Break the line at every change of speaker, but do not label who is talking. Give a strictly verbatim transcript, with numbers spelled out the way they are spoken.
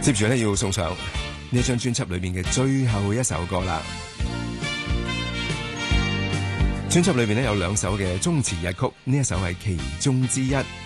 接住咧要送上呢張專輯裏面嘅最後一首歌啦。專輯裏面咧有兩首嘅中詞日曲，呢一首係其中之一。